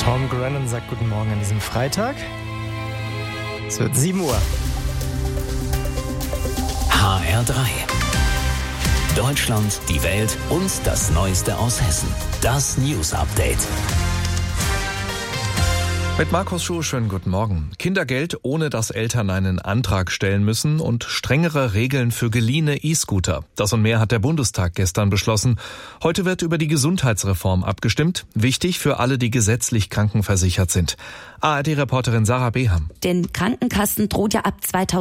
Tom Grennan sagt guten Morgen an diesem Freitag. Es wird 7 Uhr. HR3. Deutschland, die Welt und das Neueste aus Hessen. Das News Update. Mit Markus Schuh, schönen guten Morgen. Kindergeld, ohne dass Eltern einen Antrag stellen müssen und strengere Regeln für geliehene E-Scooter. Das und mehr hat der Bundestag gestern beschlossen. Heute wird über die Gesundheitsreform abgestimmt. Wichtig für alle, die gesetzlich krankenversichert sind. ARD-Reporterin Sarah Beham. Den Krankenkassen droht ja ab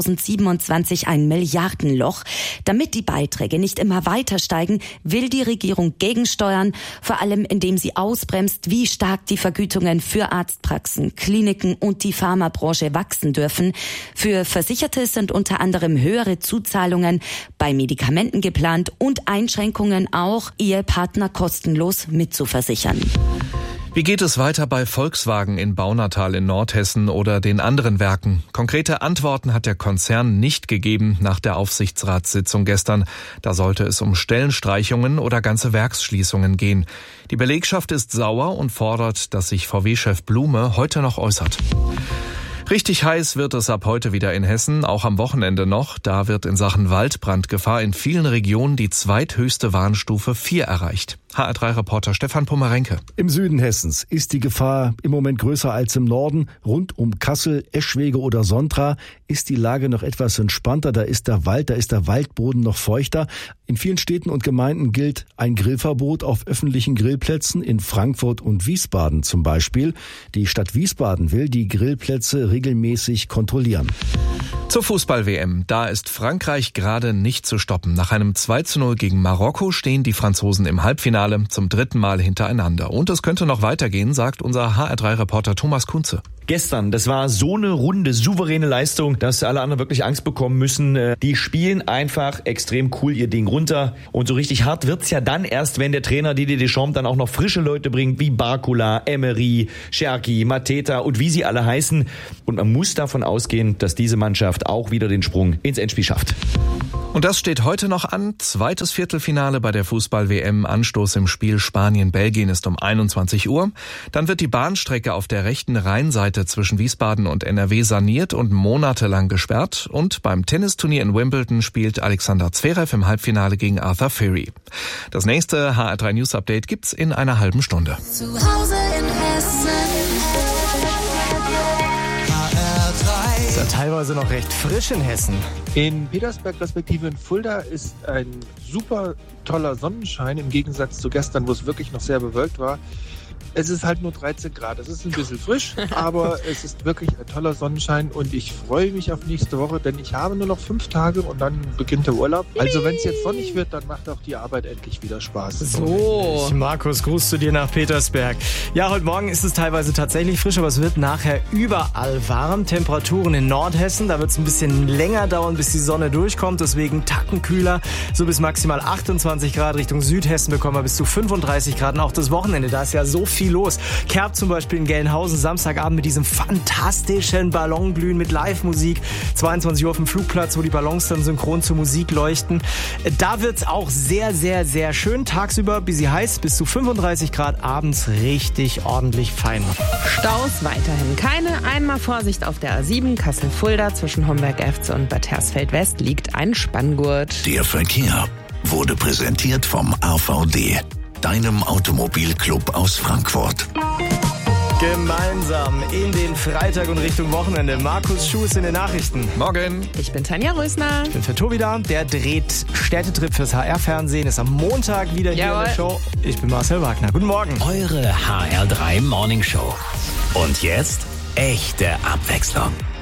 2027 ein Milliardenloch. Damit die Beiträge nicht immer weiter steigen, will die Regierung gegensteuern, vor allem indem sie ausbremst, wie stark die Vergütungen für Arztpraxen, Kliniken und die Pharmabranche wachsen dürfen. Für Versicherte sind unter anderem höhere Zuzahlungen bei Medikamenten geplant und Einschränkungen auch, Ehepartner kostenlos mitzuversichern. Wie geht es weiter bei Volkswagen in Baunatal in Nordhessen oder den anderen Werken? Konkrete Antworten hat der Konzern nicht gegeben nach der Aufsichtsratssitzung gestern. Da sollte es um Stellenstreichungen oder ganze Werksschließungen gehen. Die Belegschaft ist sauer und fordert, dass sich VW-Chef Blume heute noch äußert. Richtig heiß wird es ab heute wieder in Hessen, auch am Wochenende noch. Da wird in Sachen Waldbrandgefahr in vielen Regionen die zweithöchste Warnstufe 4 erreicht. HR3-Reporter Stefan Pomerenke. Im Süden Hessens ist die Gefahr im Moment größer als im Norden. Rund um Kassel, Eschwege oder Sontra ist die Lage noch etwas entspannter. Da ist der Waldboden noch feuchter. In vielen Städten und Gemeinden gilt ein Grillverbot auf öffentlichen Grillplätzen, in Frankfurt und Wiesbaden zum Beispiel. Die Stadt Wiesbaden will die Grillplätze regelmäßig kontrollieren. Zur Fußball-WM. Da ist Frankreich gerade nicht zu stoppen. Nach einem 2:0 gegen Marokko stehen die Franzosen im Halbfinale zum 3. Mal hintereinander. Und es könnte noch weitergehen, sagt unser HR3-Reporter Thomas Kunze. Gestern, das war so eine runde, souveräne Leistung, dass alle anderen wirklich Angst bekommen müssen. Die spielen einfach extrem cool ihr Ding runter. Und so richtig hart wird's ja dann erst, wenn der Trainer Didier Deschamps dann auch noch frische Leute bringt, wie Barcola, Emery, Cherki, Mateta und wie sie alle heißen. Und man muss davon ausgehen, dass diese Mannschaft auch wieder den Sprung ins Endspiel schafft. Und das steht heute noch an. Zweites Viertelfinale bei der Fußball-WM. Anstoß im Spiel Spanien-Belgien ist um 21 Uhr. Dann wird die Bahnstrecke auf der rechten Rheinseite zwischen Wiesbaden und NRW saniert und monatelang gesperrt. Und beim Tennisturnier in Wimbledon spielt Alexander Zverev im Halbfinale gegen Arthur Fury. Das nächste HR3 News Update gibt's in einer halben Stunde. Zu Hause in Hessen. Es ist ja teilweise noch recht frisch in Hessen. In Petersberg respektive in Fulda ist ein super toller Sonnenschein im Gegensatz zu gestern, wo es wirklich noch sehr bewölkt war. Es ist halt nur 13 Grad. Es ist ein bisschen frisch, aber es ist wirklich ein toller Sonnenschein und ich freue mich auf nächste Woche, denn ich habe nur noch 5 Tage und dann beginnt der Urlaub. Also wenn es jetzt sonnig wird, dann macht auch die Arbeit endlich wieder Spaß. So, Markus, Gruß zu dir nach Petersberg. Ja, heute Morgen ist es teilweise tatsächlich frisch, aber es wird nachher überall warm. Temperaturen in Nordhessen, da wird es ein bisschen länger dauern, bis die Sonne durchkommt, deswegen Tacken kühler. So bis maximal 28 Grad Richtung Südhessen bekommen wir bis zu 35 Grad. Und auch das Wochenende, da ist ja so viel los. Kerb zum Beispiel in Gelnhausen, Samstagabend mit diesem fantastischen Ballonglühen mit Live-Musik. 22 Uhr auf dem Flugplatz, wo die Ballons dann synchron zur Musik leuchten. Da wird's auch sehr, sehr, sehr schön. Tagsüber bis sie heiß, bis zu 35 Grad, abends richtig ordentlich fein. Staus weiterhin keine. Einmal Vorsicht auf der A7 Kassel-Fulda zwischen Homberg-Efze und Bad Hersfeld-West liegt ein Spanngurt. Der Verkehr wurde präsentiert vom AVD, deinem Automobilclub aus Frankfurt. Gemeinsam in den Freitag und Richtung Wochenende. Markus Schuh ist in den Nachrichten. Morgen. Ich bin Tanja Rösner. Ich bin für Tobi da. Der dreht Städtetrip fürs HR-Fernsehen. Ist am Montag wieder hier in der Show. Ich bin Marcel Wagner. Guten Morgen. Eure HR3 Morning Show. Und jetzt echte Abwechslung.